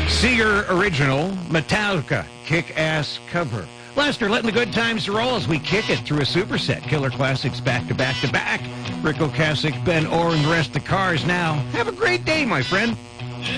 Seeger original, Metallica, kick-ass cover. Lester, letting the good times roll as we kick it through a superset. Killer classics back to back to back. Rick Ocasek, Ben Orr, and the rest of the cars now. Have a great day, my friend.